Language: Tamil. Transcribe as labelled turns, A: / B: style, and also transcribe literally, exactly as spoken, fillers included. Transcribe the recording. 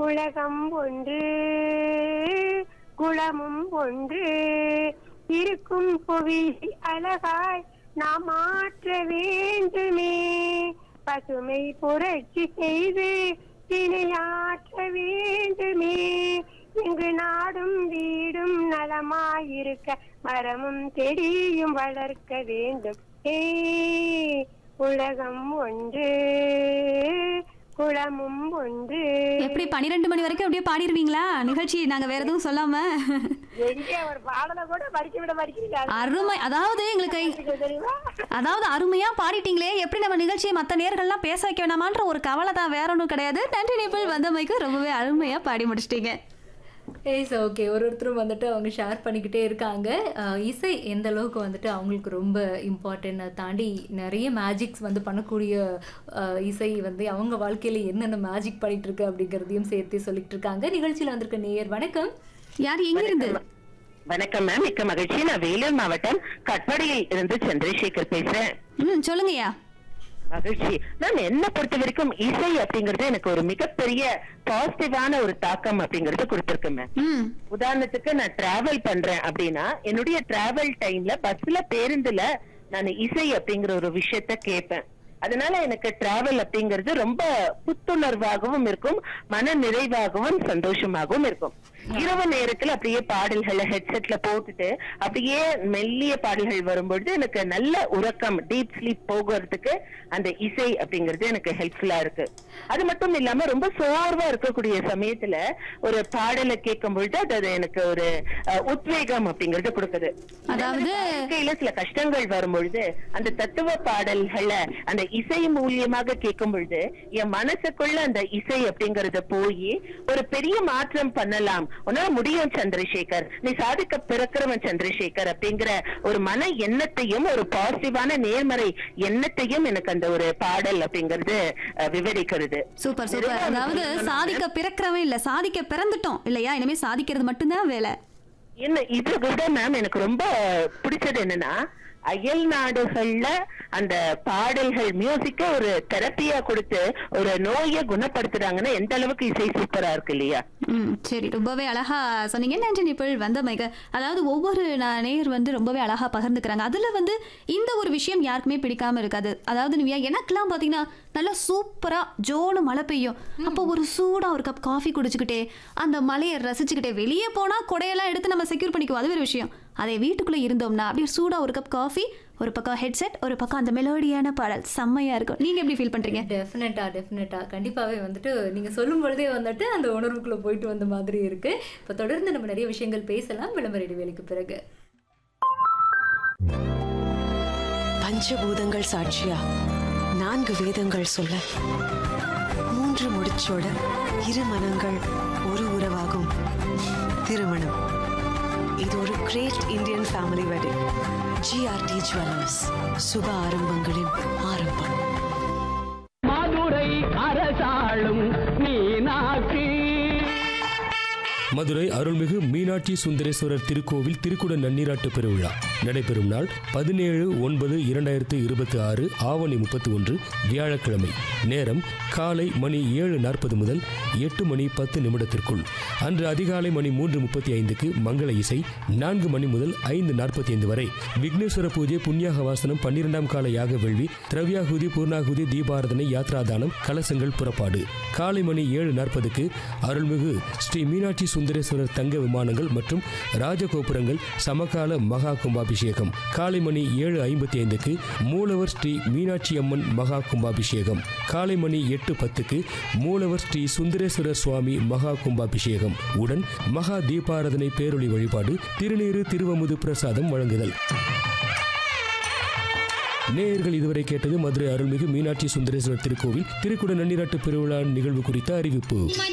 A: உலகம் ஒன்று குளமும் ஒன்று இருக்கும் புவி அழகாய் நாம் மாற்ற வேண்டுமே. பசுமை புரட்சி செய்து திணையாற்ற வேண்டுமே. இங்கு நாடும் வீடும் நலமாயிருக்க மரமும் செடியும் வளர்க்க வேண்டும். ஏ உலகம் ஒன்று குளமும் ஒன்று.
B: எப்படி பன்னிரெண்டு மணி வரைக்கும் அப்படியே பாடிடுவீங்களா நிகழ்ச்சி? நாங்க வேற எதுவும் சொல்லாம
A: எங்க ஒரு பாடலை கூட படிக்க விட படிக்கிறீங்க.
B: அருமை. அதாவது எங்களுக்கு
A: தெரியுமா?
B: அதாவது அருமையா பாடிட்டீங்களே, எப்படி நம்ம நிகழ்ச்சியை மற்ற நேர்கள்லாம் பேச வைக்க வேணாமான்ற ஒரு கவலை தான், வேற ஒன்றும் கிடையாது. நன்றி நிபிள், வந்தமைக்கு ரொம்பவே அருமையா பாடி முடிச்சிட்டீங்க.
C: Ace okay. ஒரு ஒருத்தரும் வந்துட்டு அவங்க ஷேர் பண்ணிக்கிட்டே இருக்காங்க. இசை எந்த அளவுக்கு வந்துட்டு அவங்களுக்கு ரொம்ப இம்பார்ட்டன்ட், தாண்டி நிறைய மேஜிக்ஸ் வந்து பண்ணக்கூடிய இசை வந்து அவங்க வாழ்க்கையில என்னென்ன மேஜிக் பண்ணிட்டு இருக்கு அப்படிங்கிறதையும் சேர்த்து சொல்லிட்டு இருக்காங்க. நிகழ்ச்சியில் வந்திருக்க நேயர் வணக்கம்.
B: யார் எங்க இருந்து?
D: வணக்கம் மேம், மிக்க மகிழ்ச்சி. நான் வேலூர் மாவட்டம் கட்பாடியில் இருந்து சந்திரசேகர் பேசுறேன்.
B: ம் சொல்லுங்கய்யா.
D: மகிழ்ச்சி மேம். என்ன பொறுத்த வரைக்கும் இசை அப்படிங்கறது எனக்கு ஒரு மிகப்பெரிய பாசிட்டிவான ஒரு தாக்கம் அப்படிங்கறது கொடுத்திருக்கு மேம். உதாரணத்துக்கு நான் டிராவல் பண்றேன் அப்படின்னா என்னுடைய டிராவல் டைம்ல பஸ்ல பேருந்துல நான் இசை அப்படிங்கிற ஒரு விஷயத்த கேட்பேன். அதனால எனக்கு டிராவல் அப்படிங்கிறது ரொம்ப புத்துணர்வாகவும் இருக்கும், மன நிறைவாகவும் சந்தோஷமாகவும் இருக்கும். இரவு நேரத்துல அப்படியே பாடல்களை ஹெட்செட்ல போட்டுட்டு அப்படியே மெல்லிய பாடல்கள் வரும்பொழுது எனக்கு நல்ல உறக்கம், டீப் ஸ்லீப் போகிறதுக்கு அந்த இசை அப்படிங்கிறது எனக்கு ஹெல்ப்ஃபுல்லா இருக்கு. அது மட்டும் இல்லாம ரொம்ப சோர்வா இருக்கக்கூடிய சமயத்துல ஒரு பாடலை கேட்கும் பொழுது அது எனக்கு ஒரு உத்வேகம் அப்படிங்கறது கொடுக்குது. அதாவது வாழ்க்கையில சில கஷ்டங்கள் வரும்பொழுது அந்த தத்துவ பாடல்களை அந்த இசை மூலியமாக கேட்கும் பொழுது என் மனசுக்குள்ள அந்த இசை அப்படிங்கறத போய் ஒரு பெரிய மாற்றம் பண்ணலாம், உன்னால முடியும் சந்திரசேகர், நீ சாதிக்க பிறக்கிறவன் சந்திரசேகர் அப்படிங்கிற ஒரு மன எண்ணத்தையும் ஒரு பாசிட்டிவான நேர்மறை எண்ணத்தையும் எனக்கு அந்த ஒரு பாடல் அப்படிங்கிறது விவரிக்கிறது.
B: Super super. அதாவது சாதிக்க பிறக்கிறவன் இல்ல, சாதிக்க பிறந்துட்டோம் இல்லையா, இனிமே சாதிக்கிறது மட்டும்தான் வேலை.
D: என்ன இதை விட மேம் எனக்கு ரொம்ப பிடிச்சது என்னன்னா, அயல் நாடுகள்ல அந்த பாடல்கள் மியூசிக்க ஒரு தெரப்பியா கொடுத்து ஒரு நோயை குணப்படுத்துறாங்கன்னா எந்த அளவுக்கு இசை சூப்பரா இருக்கு இல்லையா?
B: ம் சரி, ரொம்பவே அழகா சொன்னீங்க. நன்றி நிபிள், வந்தமைக்கு. அதாவது ஒவ்வொரு நேயர் வந்து ரொம்பவே அழகா பகிர்ந்துக்கிறாங்க. அதுல வந்து இந்த ஒரு விஷயம் யாருக்குமே பிடிக்காம இருக்காது. அதாவது நீ எனக்கெல்லாம் பாத்தீங்கன்னா நல்லா சூப்பரா ஜோனு மழை பெய்யும், அப்போ ஒரு சூடா ஒரு கப் காஃபி குடிச்சுக்கிட்டே அந்த மழையை ரசிச்சுக்கிட்டே வெளியே போனா கொடையெல்லாம் எடுத்து நம்ம செக்யூர் பண்ணிக்குவோம், அது ஒரு விஷயம். அதே வீட்டுக்குள்ள இருந்தோம்னா அப்படியே சூடா ஒரு கப் காஃபி, ஒரு பக்கம் ஹெட்செட், ஒரு பக்கம் அந்த மெலோடியான பாடல் செம்மையா இருக்கும். நீங்க எப்படி ஃபீல் பண்றீங்க?
C: டெஃபினட்டா டெஃபினட்டா கண்டிப்பாவே வந்துட்டு நீங்க சொல்லும் பொழுதே வந்துட்டு அந்த உணர்வுக்குள்ள போயிட்டு வந்த மாதிரி இருக்கு. இப்ப தொடர்ந்து நம்ம நிறைய விஷயங்கள் பேசலாம் விளம்பர இடைவேளைக்கு பிறகு.
E: பஞ்சபூதங்கள் சாட்சியா நான்கு வேதங்கள் சொல்ல மூன்று முடிச்சோட இரு மனங்கள் ஒரு உறவாகும் திருமணம். இது ஒரு great Indian family wedding. GRT jewellers, சுப ஆரம்பங்களின் ஆரம்பம்.
F: மதுரை அரசாளும் மீனாட்சி.
G: மதுரை அருள்மிகு மீனாட்சி சுந்தரேஸ்வரர் திருக்கோவில் திருக்குட நன்னீராட்டு பெருவிழா நடைபெறும் நாள் பதினேழு ஒன்பது இரண்டாயிரத்து இருபத்தி ஆறு ஆவணி முப்பத்தி ஒன்று வியாழக்கிழமை. நேரம் காலை மணி ஏழு நாற்பது முதல் எட்டு மணி பத்து நிமிடத்திற்குள். அன்று அதிகாலை மணி மூன்று முப்பத்தி ஐந்துக்கு மங்கள இசை, நான்கு மணி முதல் ஐந்து நாற்பத்தி ஐந்து வரை விக்னேஸ்வர பூஜை, புண்ணியாக வாசனம், பன்னிரெண்டாம் கால யாக வேள்வி, திரவியாகுதி, பூர்ணாகுதி, தீபாரதனை, யாத்ராதானம், கலசங்கள் புறப்பாடு. காலை மணி ஏழு நாற்பதுக்கு அருள்மிகு ஸ்ரீ மீனாட்சி சுந்தரேஸ்வரர் தங்க விமானங்கள் மற்றும் ராஜகோபுரங்கள் சமகால மகா கும்பாபிஷேகம். காலை மணி ஏழு ஐம்பத்தி ஐந்துக்கு மூலவர் ஸ்ரீ மீனாட்சி அம்மன் மகா கும்பாபிஷேகம். காலை மணி எட்டு பத்துக்கு மூலவர் ஸ்ரீ சுந்தரேஸ்வரர் சுவாமி மகா கும்பாபிஷேகம் உடன் மகா தீபாரதனை பேரொளி வழிபாடு, திருநீறு திருவமுது பிரசாதம் வழங்குதல். நேயர்கள் இதுவரை கேட்டது மதுரை அருள்மிகு மீனாட்சி சுந்தரேஸ்வரர் திருக்கோவில் திருக்குட நன்னீராட்டு பெருவிழா நிகழ்வு குறித்த அறிவிப்பு.